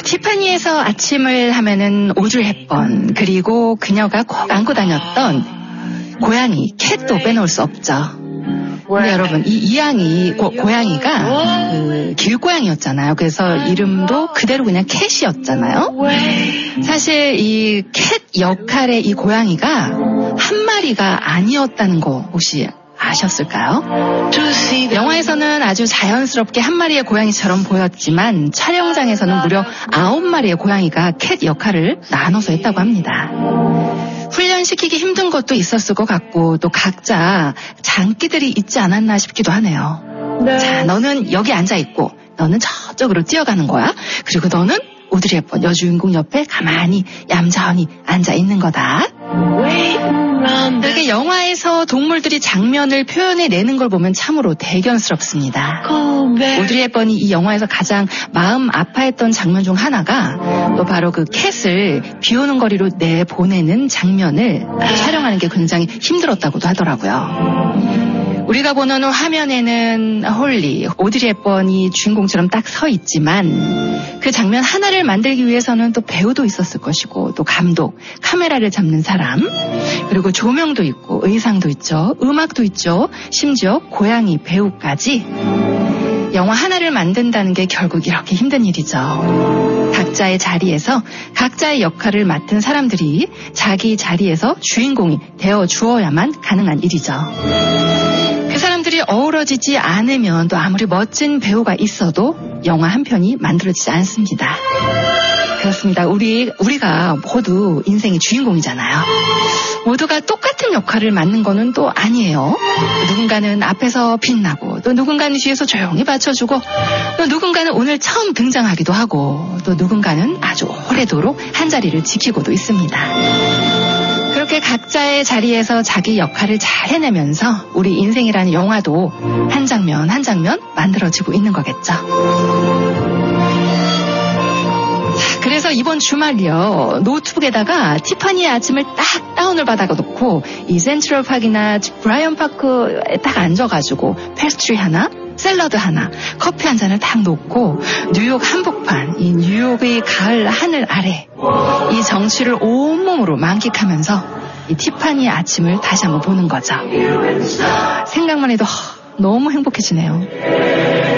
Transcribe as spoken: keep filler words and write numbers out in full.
티파니에서 아침을 하면은 오드리 헵번, 그리고 그녀가 꼭 안고 다녔던 고양이 캣도 빼놓을 수 없죠. 근데 여러분, 이 이양이 고, 고양이가 그 길고양이였잖아요. 그래서 이름도 그대로 그냥 캣이었잖아요. 사실 이 캣 역할의 이 고양이가 한 마리가 아니었다는 거 혹시 아셨을까요? 영화에서는 아주 자연스럽게 한 마리의 고양이처럼 보였지만 촬영장에서는 무려 아홉 마리의 고양이가 캣 역할을 나눠서 했다고 합니다. 훈련시키기 힘든 것도 있었을 것 같고 또 각자 장기들이 있지 않았나 싶기도 하네요. 네. 자, 너는 여기 앉아있고 너는 저쪽으로 뛰어가는 거야. 그리고 너는 오드리 헵번 여주인공 옆에 가만히 얌전히 앉아있는 거다. 이렇게 영화에서 동물들이 장면을 표현해내는 걸 보면 참으로 대견스럽습니다. 오드리 헵번이 이 영화에서 가장 마음 아파했던 장면 중 하나가 또 바로 그 캣을 비오는 거리로 내보내는 장면을 촬영하는 게 굉장히 힘들었다고도 하더라고요. 우리가 보는 화면에는 홀리, 오드리 헵번이 주인공처럼 딱 서 있지만 그 장면 하나를 만들기 위해서는 또 배우도 있었을 것이고 또 감독, 카메라를 잡는 사람, 그리고 조명도 있고 의상도 있죠. 음악도 있죠. 심지어 고양이 배우까지. 영화 하나를 만든다는 게 결국 이렇게 힘든 일이죠. 각자의 자리에서 각자의 역할을 맡은 사람들이 자기 자리에서 주인공이 되어 주어야만 가능한 일이죠. 그 사람들이 어우러지지 않으면 또 아무리 멋진 배우가 있어도 영화 한 편이 만들어지지 않습니다. 그렇습니다. 우리, 우리가 모두 인생의 주인공이잖아요. 모두가 똑같은 역할을 맡는 거는 또 아니에요. 누군가는 앞에서 빛나고 또 누군가는 뒤에서 조용히 받쳐주고 또 누군가는 오늘 처음 등장하기도 하고 또 누군가는 아주 오래도록 한 자리를 지키고도 있습니다. 그렇게 각자의 자리에서 자기 역할을 잘 해내면서 우리 인생이라는 영화도 한 장면 한 장면 만들어지고 있는 거겠죠. 그래서 이번 주말이요, 노트북에다가 티파니의 아침을 딱 다운을 받아놓고 이 센트럴파크나 브라이언 파크에 딱 앉아가지고 페스트리 하나, 샐러드 하나, 커피 한 잔을 딱 놓고 뉴욕 한복판, 이 뉴욕의 가을 하늘 아래 이 정취를 온몸으로 만끽하면서 이 티파니의 아침을 다시 한번 보는 거죠. 생각만 해도 너무 행복해지네요.